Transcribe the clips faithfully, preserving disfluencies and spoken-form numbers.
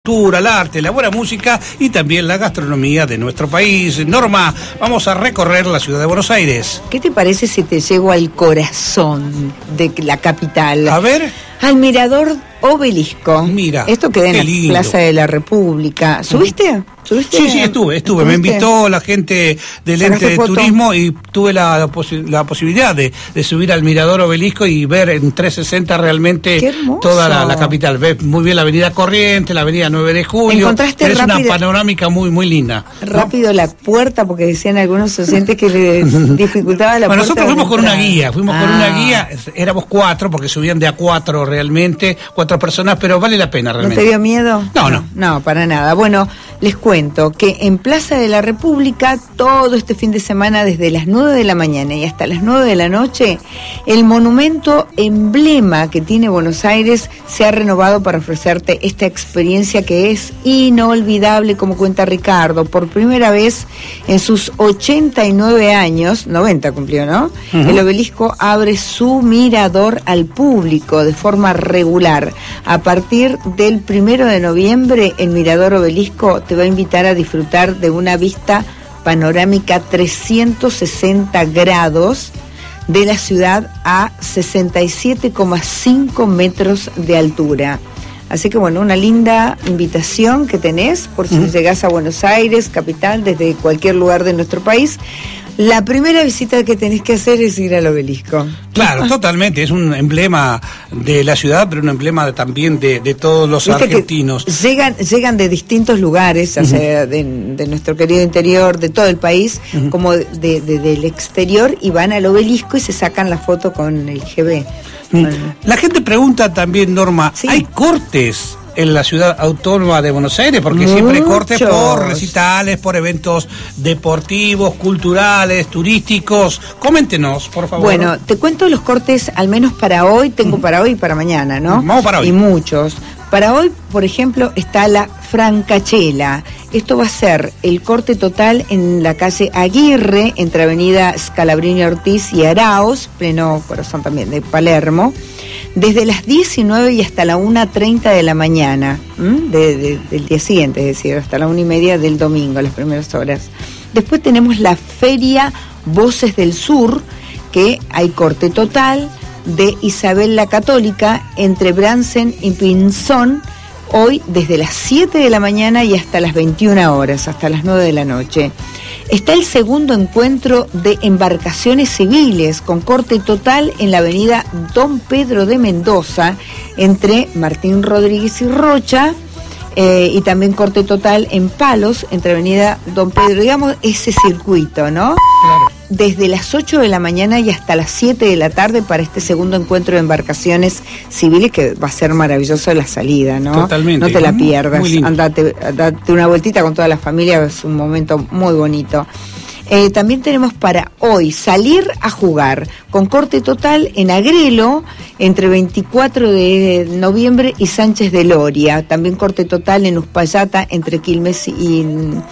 cultura, el arte, la buena música y también la gastronomía de nuestro país. Norma, vamos a recorrer la ciudad de Buenos Aires. ¿Qué te parece si te llevo al corazón de la capital? A ver. Al Mirador Obelisco. Mira, esto queda en la lindo. Plaza de la República. ¿Subiste? ¿Subiste? Sí, sí, estuve, estuve. Me invitó la gente del ente de foto? turismo y tuve la, la, posi la posibilidad de, de subir al Mirador Obelisco y ver en trescientos sesenta realmente toda la, la capital. Ves muy bien la avenida Corrientes, la avenida nueve de julio. ¿Encontraste es rápido, una panorámica muy, muy linda, rápido, ¿no? La puerta, porque decían algunos oyentes que les dificultaba la bueno, puerta. Nosotros fuimos con una guía, fuimos ah. con una guía, éramos cuatro, porque subían de a cuatro realmente, cuatro personas, pero vale la pena realmente. ¿No te dio miedo? No, no. No, para nada. Bueno, les cuento que en Plaza de la República, todo este fin de semana, desde las nueve de la mañana y hasta las nueve de la noche, el monumento emblema que tiene Buenos Aires se ha renovado para ofrecerte esta experiencia que es inolvidable, como cuenta Ricardo. Por primera vez en sus ochenta y nueve años, noventa cumplió, ¿no? Uh-huh. El obelisco abre su mirador al público de forma regular. A partir del primero de noviembre, el Mirador Obelisco te va a invitar a disfrutar de una vista panorámica trescientos sesenta grados de la ciudad a sesenta y siete coma cinco metros de altura. Así que bueno, una linda invitación que tenés por si mm. llegás a Buenos Aires, capital, desde cualquier lugar de nuestro país. La primera visita que tenés que hacer es ir al obelisco. Claro, totalmente, es un emblema de la ciudad, pero un emblema de, también de, de todos los ¿Viste argentinos. Llegan, llegan de distintos lugares, uh-huh. o sea, de, de nuestro querido interior, de todo el país, uh-huh. como de, de, del exterior, y van al obelisco y se sacan la foto con el G B. Mm. Bueno. La gente pregunta también, Norma, ¿sí? ¿hay cortes en la ciudad autónoma de Buenos Aires? Porque Muchos. siempre hay cortes por recitales, por eventos deportivos, culturales, turísticos. Coméntenos, por favor. Bueno, te cuento los cortes, al menos para hoy, tengo uh-huh. para hoy y para mañana, ¿no? Vamos para hoy. Y muchos. Para hoy, por ejemplo, está la Francachela. Esto va a ser el corte total en la calle Aguirre, entre avenida Scalabrini Ortiz y Arauz, pleno corazón también de Palermo, desde las diecinueve y hasta la una treinta de la mañana, de, de, del día siguiente, es decir, hasta la una y media del domingo, las primeras horas. Después tenemos la Feria Voces del Sur, que hay corte total de Isabel la Católica entre Bransen y Pinzón, hoy desde las siete de la mañana y hasta las veintiuna horas, hasta las nueve de la noche. Está el segundo encuentro de embarcaciones civiles con corte total en la avenida Don Pedro de Mendoza, entre Martín Rodríguez y Rocha, eh, y también corte total en Palos, entre avenida Don Pedro, digamos, ese circuito, ¿no? Claro. Desde las ocho de la mañana y hasta las siete de la tarde para este segundo encuentro de embarcaciones civiles, que va a ser maravilloso la salida, ¿no? Totalmente. No te la pierdas, andate, andate una vueltita con toda la familia, es un momento muy bonito. Eh, también tenemos para hoy salir a jugar con corte total en Agrelo entre veinticuatro de noviembre y Sánchez de Loria. También corte total en Uspallata entre Quilmes y,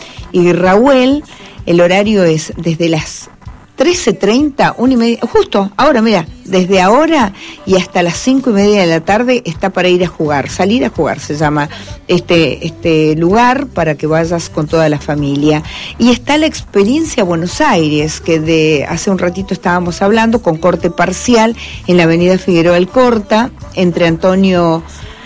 y Rahuel. El horario es desde las trece treinta, una y media, justo ahora, mira, desde ahora y hasta las cinco y media de la tarde está para ir a jugar, salir a jugar se llama este, este lugar para que vayas con toda la familia. Y está la experiencia Buenos Aires, que de hace un ratito estábamos hablando, con corte parcial en la avenida Figueroa Alcorta, entre Antonio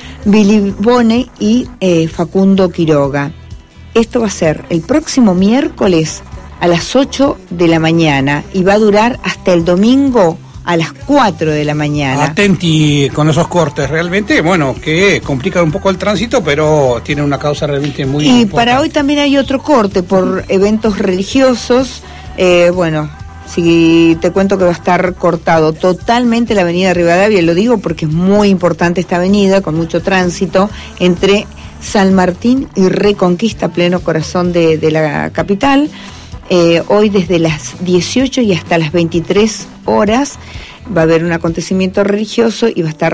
Bilibone y eh, Facundo Quiroga. Esto va a ser el próximo miércoles a las ocho de la mañana y va a durar hasta el domingo a las cuatro de la mañana. Atenti con esos cortes, realmente, bueno, que complican un poco el tránsito, pero tienen una causa realmente muy y importante. Para hoy también hay otro corte por eventos religiosos. Eh, bueno, si te cuento que va a estar cortado totalmente la avenida Rivadavia, lo digo porque es muy importante esta avenida, con mucho tránsito, entre San Martín y Reconquista, pleno corazón de, de la capital. Eh, hoy desde las dieciocho y hasta las veintitrés horas va a haber un acontecimiento religioso y va a estar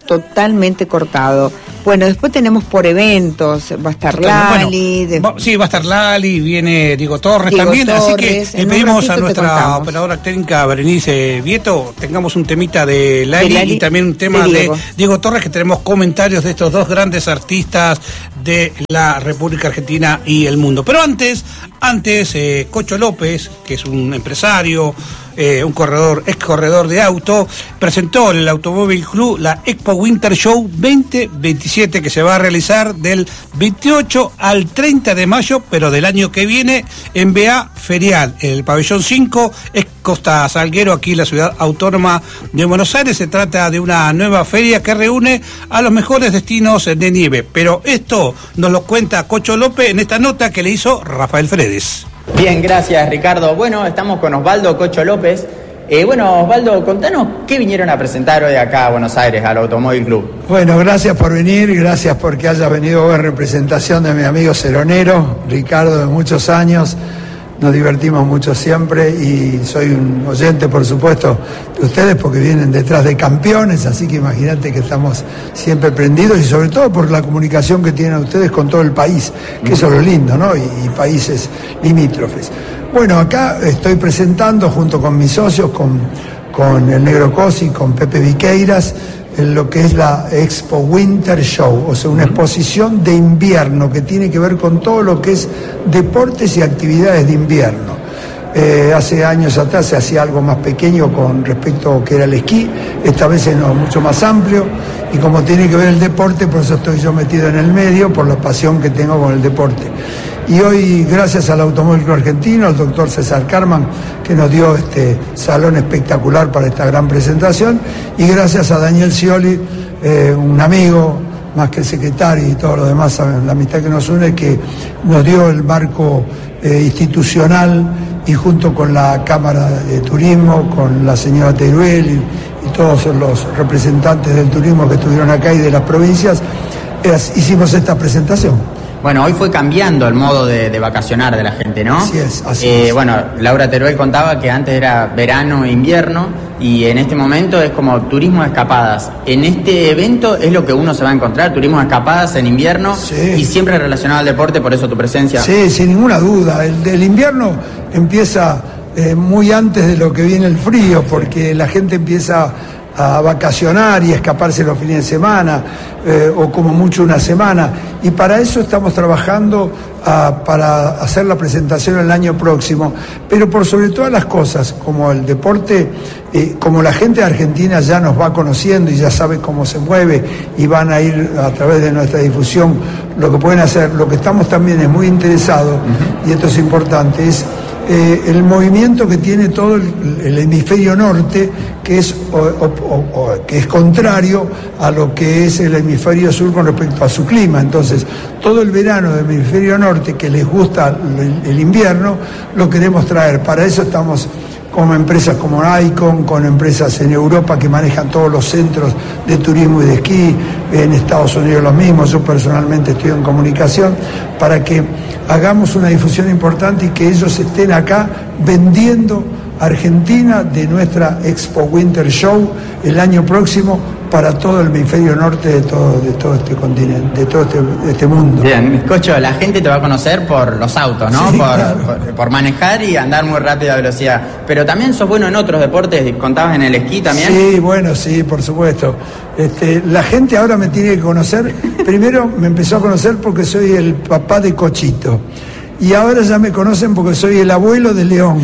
totalmente cortado. Bueno, después tenemos por eventos, va a estar Lali. Bueno, de... Sí, va a estar Lali, viene Diego Torres Diego también, Torres, así que le pedimos a nuestra operadora técnica Berenice Vieto, tengamos un temita de Lali, de Lali y también un tema de Diego. de Diego Torres, que tenemos comentarios de estos dos grandes artistas de la República Argentina y el mundo. Pero antes, antes eh, Cocho López, que es un empresario, Eh, un corredor, ex corredor de auto, presentó en el Automóvil Club la Expo Winter Show veinte veintisiete, que se va a realizar del veintiocho al treinta de mayo, pero del año que viene, en B A Ferial, el pabellón cinco, es Costa Salguero, aquí en la ciudad autónoma de Buenos Aires. Se trata de una nueva feria que reúne a los mejores destinos de nieve, pero esto nos lo cuenta Cocho López en esta nota que le hizo Rafael Fredes. Bien, gracias Ricardo. Bueno, estamos con Osvaldo Cocho López. Eh, bueno, Osvaldo, contanos qué vinieron a presentar hoy acá a Buenos Aires, al Automóvil Club. Bueno, gracias por venir, gracias porque hayas venido a ver representación de mi amigo Ceronero, Ricardo, de muchos años. Nos divertimos mucho siempre y soy un oyente, por supuesto, de ustedes porque vienen detrás de campeones, así que imagínate que estamos siempre prendidos y sobre todo por la comunicación que tienen ustedes con todo el país, que eso es lo lindo, ¿no? Y, y países limítrofes. Bueno, acá estoy presentando junto con mis socios, con, con el Negro Cosi, con Pepe Viqueiras, en lo que es la Expo Winter Show, o sea, una exposición de invierno que tiene que ver con todo lo que es deportes y actividades de invierno. Eh, hace años atrás se hacía algo más pequeño con respecto a lo que era el esquí, esta vez es no, mucho más amplio, y como tiene que ver el deporte, por eso estoy yo metido en el medio, por la pasión que tengo con el deporte. Y hoy, gracias al Automóvil Club Argentino, al doctor César Carman, que nos dio este salón espectacular para esta gran presentación, y gracias a Daniel Scioli, eh, un amigo, más que el secretario y todo lo demás, saben, la amistad que nos une, que nos dio el marco eh, institucional, y junto con la Cámara de Turismo, con la señora Teruel y, y todos los representantes del turismo que estuvieron acá y de las provincias, eh, hicimos esta presentación. Bueno, hoy fue cambiando el modo de, de vacacionar de la gente, ¿no? Así es, así eh, es. Bueno, Laura Teruel contaba que antes era verano e invierno y en este momento es como turismo de escapadas. En este evento es lo que uno se va a encontrar, turismo de escapadas en invierno, sí, y siempre relacionado al deporte, por eso tu presencia. Sí, sin ninguna duda. El, el invierno empieza eh, muy antes de lo que viene el frío, porque la gente empieza a vacacionar y a escaparse los fines de semana, eh, o como mucho una semana, y para eso estamos trabajando a, para hacer la presentación el año próximo, pero por sobre todas las cosas, como el deporte, eh, como la gente de Argentina ya nos va conociendo y ya sabe cómo se mueve y van a ir a través de nuestra difusión lo que pueden hacer, lo que estamos también es muy interesados, uh-huh, y esto es importante, es Eh, el movimiento que tiene todo el, el hemisferio norte, que es, o, o, o, que es contrario a lo que es el hemisferio sur con respecto a su clima. Entonces, todo el verano del hemisferio norte, que les gusta el, el invierno, lo queremos traer. Para eso estamos con empresas como Icon, con empresas en Europa que manejan todos los centros de turismo y de esquí, en Estados Unidos lo mismo, yo personalmente estoy en comunicación, para que hagamos una difusión importante y que ellos estén acá vendiendo Argentina de nuestra Expo Winter Show el año próximo para todo el hemisferio norte de todo, de todo este continente, de todo este, de este mundo. Bien, Cocho, la gente te va a conocer por los autos, ¿no? Sí, por, claro. por, por manejar y andar muy rápido a velocidad. Pero también sos bueno en otros deportes, contabas en el esquí también. Sí, bueno, sí, por supuesto. Este, la gente ahora me tiene que conocer. Primero me empezó a conocer porque soy el papá de Cochito. Y ahora ya me conocen porque soy el abuelo de León,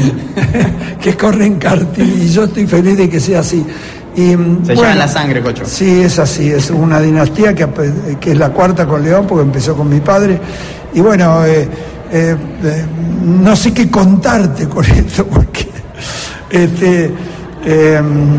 que corre en karting, y yo estoy feliz de que sea así. Y, Se bueno, lleva en la sangre, Cocho. Sí, es así, es una dinastía que, que es la cuarta con León, porque empezó con mi padre. Y bueno, eh, eh, eh, no sé qué contarte con esto, porque este, eh,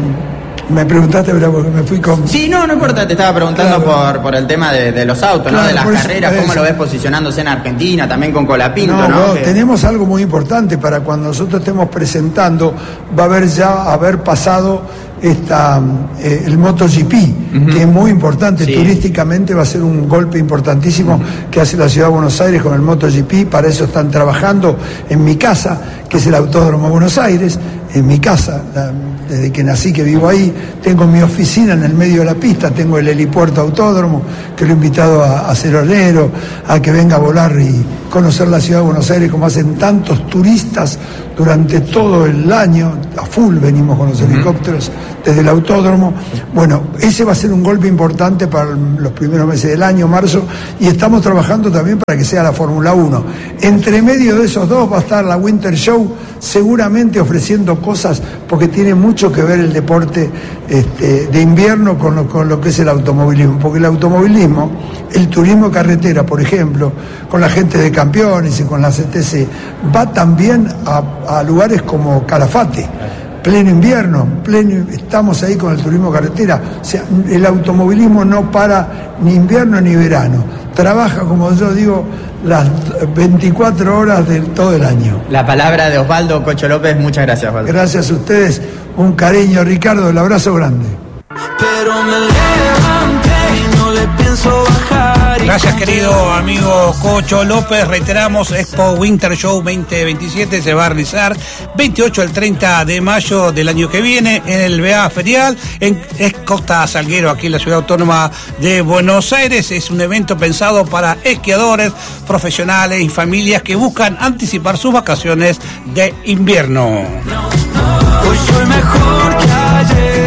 me preguntaste, pero porque me fui con... Sí, no, no importa, te estaba preguntando claro. por, por el tema de, de los autos, claro, ¿no? De las eso, carreras, cómo eso. lo ves posicionándose en Argentina, también con Colapinto, No, ¿no? no, Que... tenemos algo muy importante para cuando nosotros estemos presentando, va a haber ya haber pasado esta, eh, el MotoGP, uh-huh, que es muy importante, sí, turísticamente va a ser un golpe importantísimo, uh-huh, que hace la Ciudad de Buenos Aires con el MotoGP. Para eso están trabajando en mi casa, que es el Autódromo Buenos Aires, en mi casa, la, desde que nací que vivo ahí, tengo mi oficina en el medio de la pista, tengo el helipuerto autódromo, que lo he invitado a, a Ceronero, a que venga a volar y conocer la ciudad de Buenos Aires como hacen tantos turistas durante todo el año, a full venimos con los uh-huh. helicópteros desde el autódromo. Bueno, ese va a ser un golpe importante para los primeros meses del año, marzo, y estamos trabajando también para que sea la Fórmula uno. Entre medio de esos dos va a estar la Winter Show, seguramente ofreciendo cosas, porque tiene mucho que ver el deporte este, de invierno con lo, con lo que es el automovilismo, porque el automovilismo, el turismo carretera, por ejemplo, con la gente de Campeones y con la C T C, va también a, a lugares como Calafate, pleno invierno, pleno, estamos ahí con el turismo carretera. O sea, el automovilismo no para ni invierno ni verano, trabaja, como yo digo, las veinticuatro horas de todo el año. La palabra de Osvaldo Cocho López, muchas gracias, Osvaldo. Gracias a ustedes, un cariño, Ricardo, el abrazo grande. Pero me levanté y no le pienso bajar. Gracias, querido amigo Cocho López. Reiteramos, Expo Winter Show veinte veintisiete se va a realizar veintiocho al treinta de mayo del año que viene en el B A Ferial, en es Costa Salguero, aquí en la Ciudad Autónoma de Buenos Aires. Es un evento pensado para esquiadores, profesionales y familias que buscan anticipar sus vacaciones de invierno. Hoy soy mejor que ayer.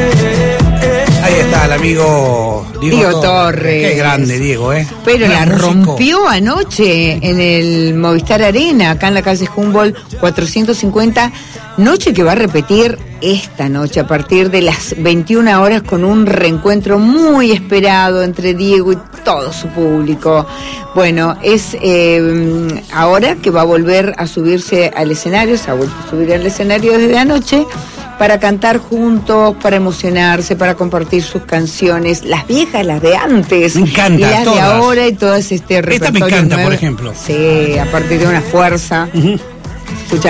Ahí está el amigo Diego, Diego Torres. Torres. Qué grande, Diego, ¿eh? Pero la músico. rompió anoche en el Movistar Arena, acá en la calle Humboldt cuatrocientos cincuenta. Noche que va a repetir esta noche a partir de las veintiuna horas con un reencuentro muy esperado entre Diego y todo su público. Bueno, es eh, ahora que va a volver a subirse al escenario, se ha vuelto a subir al escenario desde anoche, para cantar juntos, para emocionarse, para compartir sus canciones, las viejas, las de antes, me encanta, y las todas. de ahora y todas este repertorio. Esta me encanta, nuevo. Por ejemplo. Sí, a partir de una fuerza. Uh-huh. Escucha.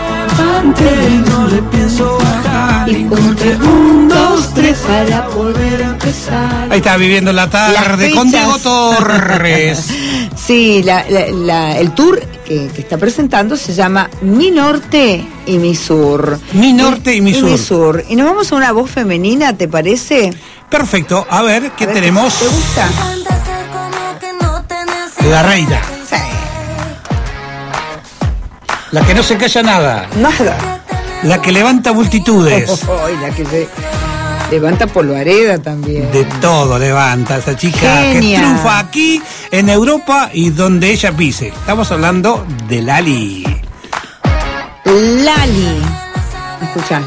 No le pienso bajar. Y conté un, dos, tres para volver a empezar. Ahí está, viviendo la tarde con Diego Torres. Sí, la, la, la, el tour que, que está presentando se llama Mi Norte y Mi Sur. Mi Norte y, y Mi Sur. Y Mi Sur. Y nos vamos a una voz femenina, ¿te parece? Perfecto. A ver, ¿qué a ver, tenemos? ¿Te gusta? La reina. Sí. La que no se calla nada. Nada. La que levanta multitudes. Oh, oh, oh, la que se levanta polvareda también. De todo levanta esa chica. Genia. Que triunfa aquí, en Europa y donde ella pise. Estamos hablando de Lali. Lali. Escucha.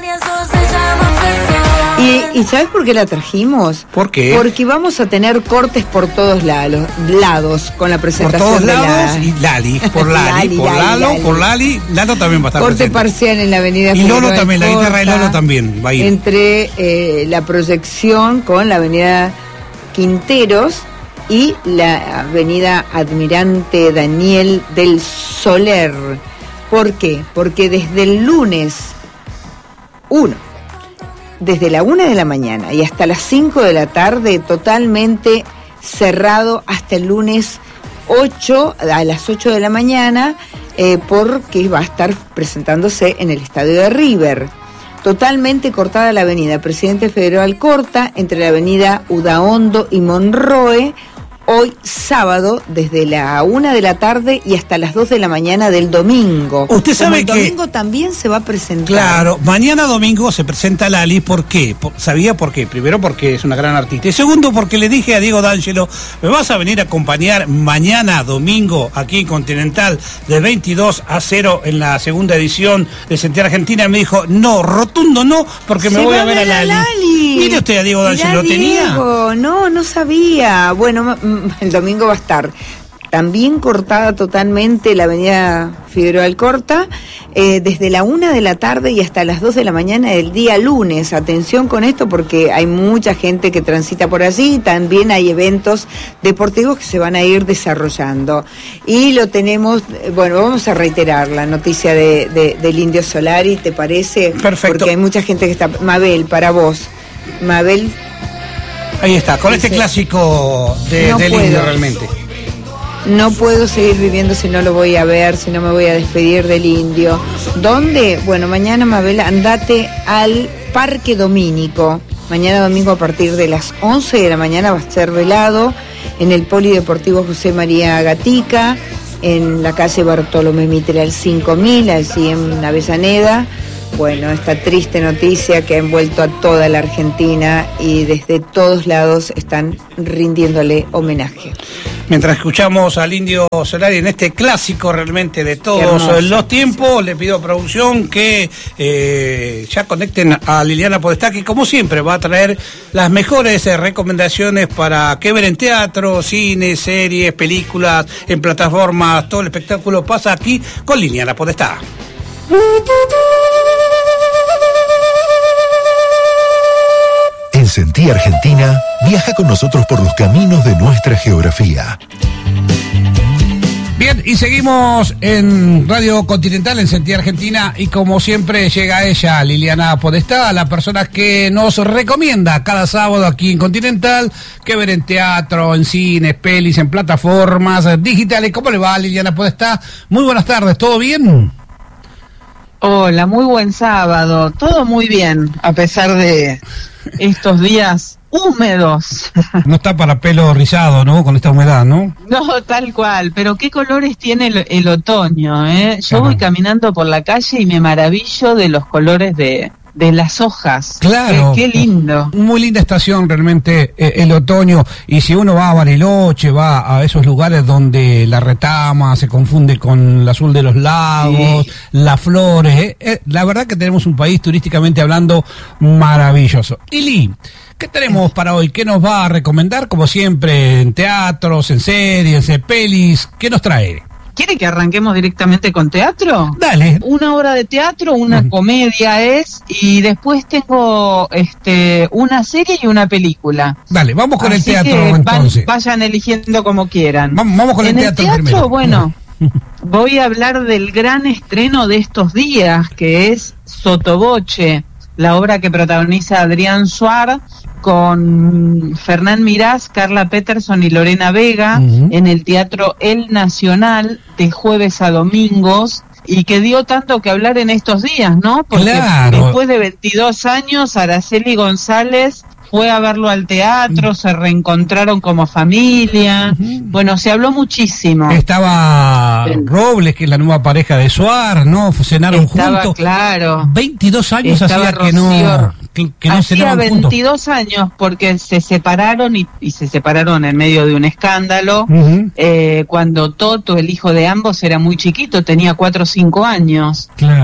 ¿Y, ¿Y sabes por qué la trajimos? ¿Por qué? Porque vamos a tener cortes por todos lados, lados con la presentación por todos de lados la... y Lali, por Lali, Lali, por Lali, Lalo, Lali. por Lali, Lalo también va a estar Corte presente. parcial en la avenida Y Lolo Figueroa también, la Alcorta, guitarra de Lolo también va a ir. Entre eh, la proyección con la avenida Quinteros y la avenida Admirante Daniel del Soler. ¿Por qué? Porque desde el lunes uno, desde la una de la mañana y hasta las cinco de la tarde, totalmente cerrado hasta el lunes ocho, a las ocho de la mañana, eh, porque va a estar presentándose en el estadio de River. Totalmente cortada la avenida Presidente Figueroa Alcorta, entre la avenida Udaondo y Monroe, hoy sábado, desde la una de la tarde y hasta las dos de la mañana del domingo. Usted sabe Como el que... domingo también se va a presentar. Claro, mañana domingo se presenta Lali. ¿Por qué? Por, ¿Sabía por qué? Primero porque es una gran artista. Y segundo porque le dije a Diego D'Angelo, me vas a venir a acompañar mañana domingo aquí en Continental de veintidós a cero en la segunda edición de Sentir Argentina. Y me dijo, no, rotundo no, porque me Se voy va a ver a Lali. Lali. Mire usted a Diego D'Angelo, ¿lo tenía? Diego, no, no sabía. Bueno, el domingo va a estar también cortada totalmente la avenida Figueroa Alcorta, eh, desde la una de la tarde y hasta las dos de la mañana del día lunes. Atención con esto porque hay mucha gente que transita por allí y también hay eventos deportivos que se van a ir desarrollando. Y lo tenemos, bueno, vamos a reiterar la noticia de, de, del Indio Solari, ¿te parece? Perfecto. Porque hay mucha gente que está... Mabel, para vos. Mabel... Ahí está, con Dice, este clásico de, no del puedo. Indio realmente. No puedo seguir viviendo si no lo voy a ver, si no me voy a despedir del Indio. ¿Dónde? Bueno, mañana, Mabel, andate al Parque Domínico. Mañana domingo a partir de las once de la mañana va a ser velado en el Polideportivo José María Gatica, en la calle Bartolomé Mitre al cinco mil, allí en Avellaneda. Bueno, esta triste noticia que ha envuelto a toda la Argentina y desde todos lados están rindiéndole homenaje. Mientras escuchamos al Indio Solari en este clásico realmente de todos los tiempos, le pido a producción que eh, ya conecten a Liliana Podestá, que como siempre va a traer las mejores eh, recomendaciones para qué ver en teatro, cine, series, películas, en plataformas. Todo el espectáculo pasa aquí con Liliana Podestá. En Sentí Argentina, viaja con nosotros por los caminos de nuestra geografía. Bien, y seguimos en Radio Continental, en Sentí Argentina, y como siempre llega ella, Liliana Podestá, la persona que nos recomienda cada sábado aquí en Continental qué ver en teatro, en cines, pelis, en plataformas digitales. ¿Cómo le va, Liliana Podestá? Muy buenas tardes, ¿todo bien? Hola, muy buen sábado, todo muy bien, a pesar de estos días húmedos. No está para pelo rizado, ¿no? Con esta humedad, ¿no? No, tal cual, pero qué colores tiene el, el otoño, ¿eh? Yo Ajá. voy caminando por la calle y me maravillo de los colores de, de las hojas. Claro. Qué, qué lindo. Muy linda estación realmente eh, el otoño, y si uno va a Bariloche, va a esos lugares donde la retama se confunde con el azul de los lagos, sí. las flores, eh, eh, la verdad que tenemos un país turísticamente hablando maravilloso. Ili, ¿qué tenemos para hoy? ¿Qué nos va a recomendar? Como siempre, en teatros, en series, en pelis, ¿qué nos trae? ¿Quiere que arranquemos directamente con teatro? Dale. Una obra de teatro, una uh-huh. comedia es, y después tengo este una serie y una película. Dale, vamos con Así el teatro que entonces. Van, vayan eligiendo como quieran. Vamos, vamos con en el teatro, el teatro primero. Bueno, voy a hablar del gran estreno de estos días, que es Sotoboche, la obra que protagoniza Adrián Suar, con Fernán Mirás, Carla Peterson y Lorena Vega, uh-huh. en el Teatro El Nacional, de jueves a domingos, y que dio tanto que hablar en estos días, ¿no? Porque claro. después de veintidós años, Araceli González fue a verlo al teatro, se reencontraron como familia, uh-huh. bueno, se habló muchísimo. Estaba sí. Robles, que es la nueva pareja de Suar, ¿no? Cenaron Estaba, juntos. claro. veintidós años hacía que no, que, que no hacía cenaban juntos. veintidós años, porque se separaron y, y se separaron en medio de un escándalo, uh-huh. eh, cuando Toto, el hijo de ambos, era muy chiquito, tenía cuatro o cinco años. Claro.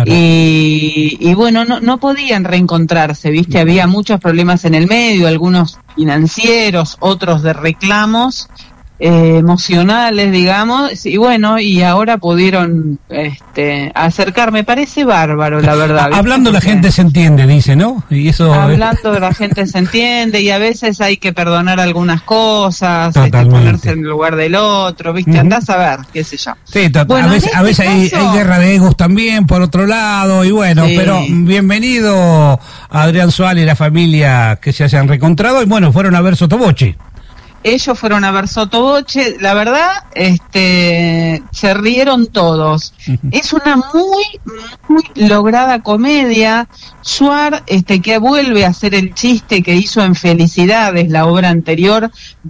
Y, y bueno, no, no podían reencontrarse, ¿viste? Había muchos problemas en el medio, algunos financieros, otros de reclamos eh, emocionales, digamos, y bueno, y ahora pudieron este, acercar, me parece bárbaro, la verdad. ¿viste? Hablando la gente se entiende, dice, ¿no? Y eso Hablando la gente se entiende, y a veces hay que perdonar algunas cosas, este, ponerse en el lugar del otro, ¿viste? Uh-huh. Andás a ver, qué sé yo. Sí, total. Bueno, a veces, este a veces caso... hay, hay guerra de egos también, por otro lado, y bueno, sí. pero bienvenido a Adrián Suárez y la familia que se hayan reencontrado, y bueno, fueron a ver Sotoboche. Ellos fueron a ver Sotoboche, la verdad, este, se rieron todos. Uh-huh. Es una muy, muy lograda comedia. Suar, este, que vuelve a hacer el chiste que hizo en Felicidades, la obra anterior,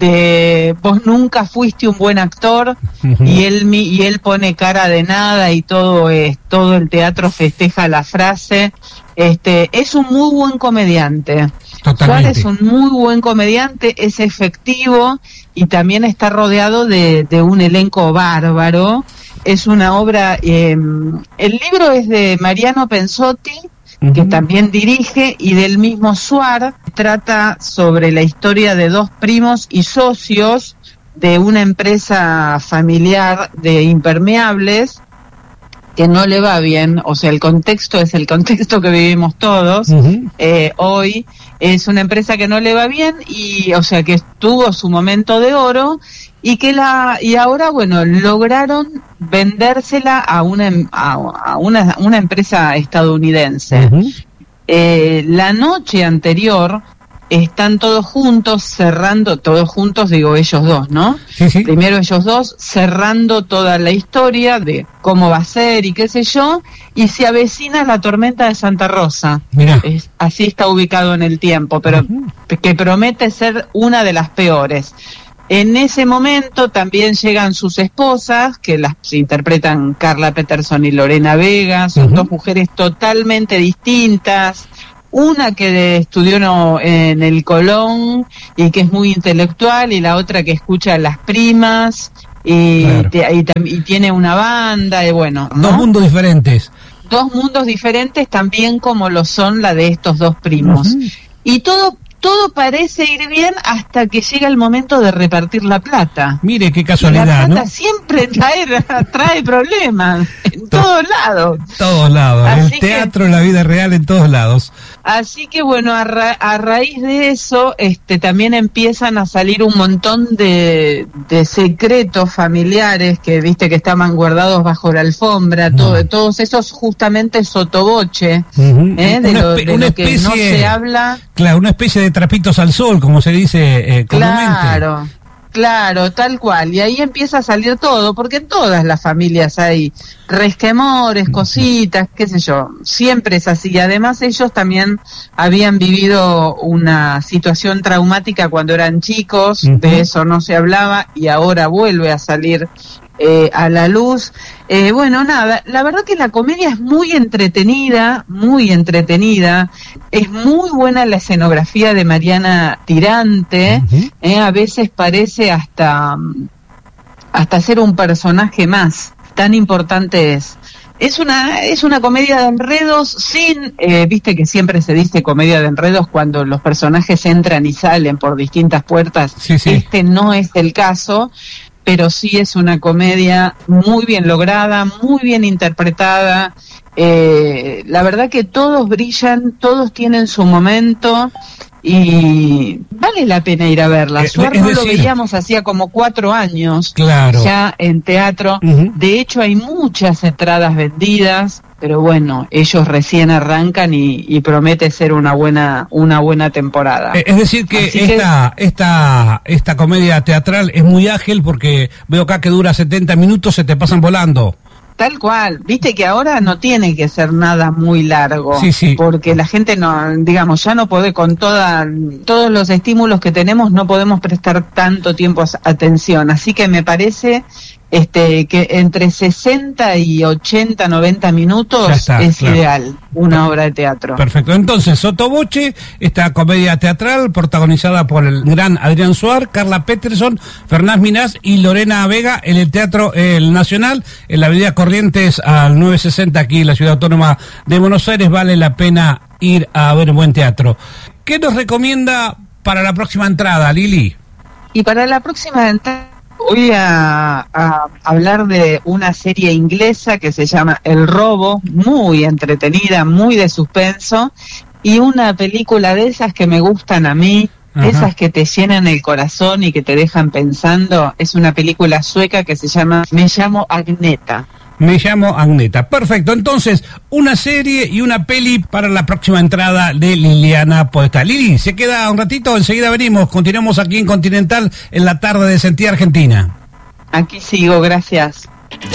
de vos nunca fuiste un buen actor, uh-huh. y él y él pone cara de nada y todo es, todo el teatro festeja la frase. Este, es un muy buen comediante. Suárez es un muy buen comediante, es efectivo y también está rodeado de, de un elenco bárbaro. Es una obra, eh, el libro es de Mariano Pensotti, uh-huh. que también dirige, y del mismo Suar. Trata sobre la historia de dos primos y socios de una empresa familiar de impermeables que no le va bien, o sea, el contexto es el contexto que vivimos todos, uh-huh. eh, hoy es una empresa que no le va bien, y o sea, que tuvo su momento de oro, y que la y ahora, bueno, lograron vendérsela a una a, a una, una empresa estadounidense. Uh-huh. Eh, la noche anterior, están todos juntos, cerrando, todos juntos, digo ellos dos, ¿no? Sí, sí. Primero ellos dos, cerrando toda la historia de cómo va a ser y qué sé yo, y se avecina la tormenta de Santa Rosa. Mirá. Es, así está ubicado en el tiempo, pero uh-huh. que promete ser una de las peores. En ese momento también llegan sus esposas, que las interpretan Carla Peterson y Lorena Vega, son uh-huh. dos mujeres totalmente distintas. Una que estudió no, en el Colón y que es muy intelectual, y la otra que escucha a las primas y, claro. te, y, y tiene una banda, y bueno, ¿no? Dos mundos diferentes. Dos mundos diferentes también como lo son la de estos dos primos. Uh-huh. Y todo todo parece ir bien hasta que llega el momento de repartir la plata. Mire qué casualidad, y la plata, ¿no? siempre trae, trae problemas en todos lados. Todos lados, Así el teatro, que, la vida real en todos lados. Así que bueno, a, ra a raíz de eso, este, también empiezan a salir un montón de, de secretos familiares que viste que estaban guardados bajo la alfombra, no. todo, todos esos justamente sotoboche, uh-huh. ¿eh? de, lo, de lo que no se habla. Claro, una especie de trapitos al sol, como se dice eh, comúnmente. Claro. Claro, tal cual, y ahí empieza a salir todo, porque en todas las familias hay resquemores, cositas, qué sé yo, siempre es así, y además ellos también habían vivido una situación traumática cuando eran chicos, uh-huh. de eso no se hablaba, y ahora vuelve a salir eh, a la luz. Eh, bueno, nada, la verdad que la comedia es muy entretenida, muy entretenida, es muy buena la escenografía de Mariana Tirante, uh-huh. eh, a veces parece hasta, hasta ser un personaje más, tan importante es. Es una es una comedia de enredos sin, eh, viste que siempre se dice comedia de enredos cuando los personajes entran y salen por distintas puertas, sí, sí. Este no es el caso, pero sí es una comedia muy bien lograda, muy bien interpretada. Eh, la verdad que todos brillan, todos tienen su momento y vale la pena ir a verla. Eh, Suar no lo veíamos hacía como cuatro años, claro. ya en teatro. Uh-huh. De hecho hay muchas entradas vendidas, pero bueno, ellos recién arrancan y, y promete ser una buena una buena temporada. Eh, es decir que esta, que esta esta comedia teatral es muy ágil, porque veo acá que dura setenta minutos, se te pasan volando. Tal cual, viste que ahora no tiene que ser nada muy largo, sí, sí. porque la gente no, digamos, ya no puede con toda, todos los estímulos que tenemos, no podemos prestar tanto tiempo atención, así que me parece este que entre sesenta y ochenta, noventa minutos está, es claro. ideal una obra de teatro. Perfecto, entonces Sotoboche, esta comedia teatral protagonizada por el gran Adrián Suar, Carla Peterson, Fernández Minás y Lorena Vega, en el Teatro El Nacional, en la avenida Corrientes al novecientos sesenta, aquí en la Ciudad Autónoma de Buenos Aires. Vale la pena ir a ver buen teatro. ¿Qué nos recomienda para la próxima entrada, Lili? Y para la próxima entrada voy a, a hablar de una serie inglesa que se llama El Robo, muy entretenida, muy de suspenso, y una película de esas que me gustan a mí, Ajá. esas que te llenan el corazón y que te dejan pensando. Es una película sueca que se llama Me llamo Agneta. Me llamo Agneta. Perfecto, entonces, una serie y una peli para la próxima entrada de Liliana Podestá. Lili, ¿se queda un ratito? Enseguida venimos, continuamos aquí en Continental en la tarde de Sentir Argentina. Aquí sigo, gracias.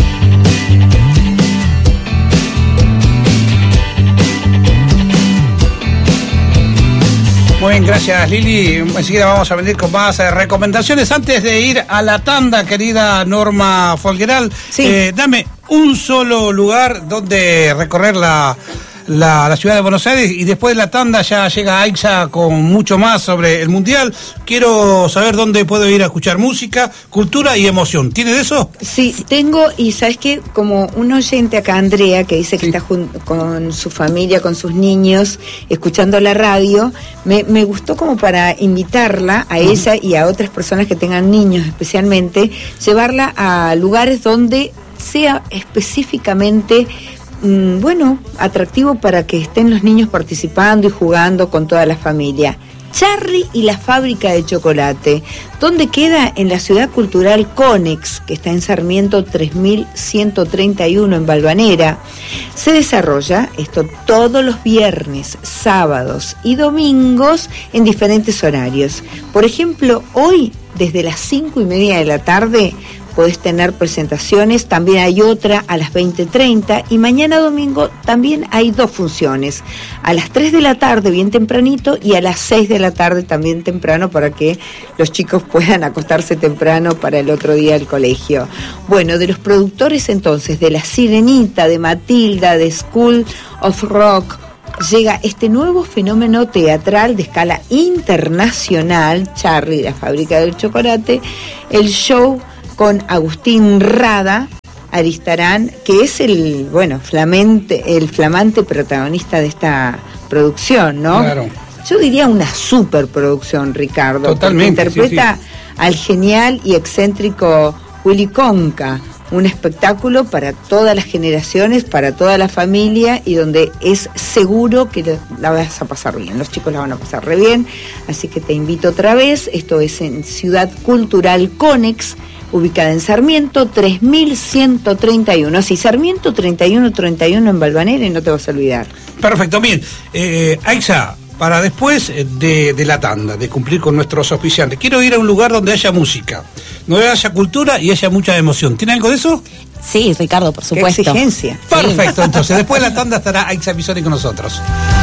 Muy bien, gracias Lili. Enseguida vamos a venir con más eh, recomendaciones. Antes de ir a la tanda, querida Norma Folgueral, sí. eh, dame un solo lugar donde recorrer la, la, la ciudad de Buenos Aires, y después de la tanda ya llega Aixa con mucho más sobre el Mundial. Quiero saber dónde puedo ir a escuchar música, cultura y emoción. ¿Tiene de eso? Sí, tengo, y sabes que como un oyente acá, Andrea, que dice que sí. está con su familia, con sus niños, escuchando la radio, me, me gustó como para invitarla a uh-huh. ella y a otras personas que tengan niños especialmente, llevarla a lugares donde sea específicamente bueno, atractivo para que estén los niños participando y jugando con toda la familia. Charly y la fábrica de chocolate. ¿Dónde queda? En la Ciudad Cultural Conex, que está en Sarmiento tres mil ciento treinta y uno en Balvanera. Se desarrolla esto todos los viernes, sábados y domingos en diferentes horarios. Por ejemplo, hoy desde las cinco y media de la tarde podés tener presentaciones, también hay otra a las veinte treinta y mañana domingo también hay dos funciones, a las tres de la tarde bien tempranito y a las seis de la tarde también temprano para que los chicos puedan acostarse temprano para el otro día al colegio. Bueno, de los productores entonces, de La Sirenita, de Matilda, de School of Rock, llega este nuevo fenómeno teatral de escala internacional, Charly, la fábrica del chocolate, el show con Agustín Rada Aristarán, que es el, bueno, flamante, el flamante protagonista de esta producción, ¿no? Claro. Yo diría una superproducción, Ricardo. Totalmente. Interpreta sí, sí. al genial y excéntrico Willy Conca, un espectáculo para todas las generaciones, para toda la familia y donde es seguro que la vas a pasar bien, los chicos la van a pasar re bien, así que te invito otra vez. Esto es en Ciudad Cultural Conex, ubicada en Sarmiento tres mil ciento treinta y uno. Sí, Sarmiento treinta y uno treinta y uno en Balvanera y no te vas a olvidar. Perfecto, bien. Eh, Aixa, para después de, de la tanda, de cumplir con nuestros auspiciantes, quiero ir a un lugar donde haya música, donde haya cultura y haya mucha emoción. ¿Tiene algo de eso? Sí, Ricardo, por supuesto. Qué exigencia. Perfecto, entonces después de la tanda estará Aixa Pisoni con nosotros.